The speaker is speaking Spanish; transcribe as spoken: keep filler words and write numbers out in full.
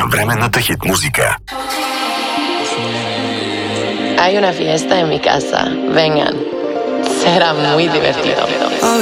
съвременната хит музика. Hay una fiesta en mi casa. Vengan. Será muy divertido.